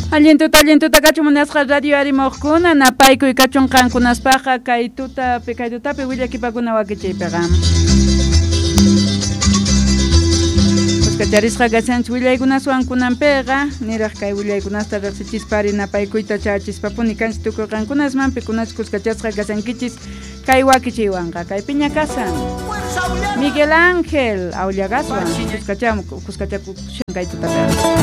Alientuta kachumunasqa radio arimuqkuna napaykuy kachunqankunaspaqa kay tutapi willakipakuna wakichaypiqa. Kuskacharisqa kasanchik willaykunaswan kunanpiqa niraq kay willaykunasta riqsichispari napaykuyta chachispapuni kanchik tukurqankunasmanpi kunas kuskachasqa kasankichis kay wakichaywanqa kay piña kasan Miguel Ángel Aullagaswan kuskachakushan kay tutapi.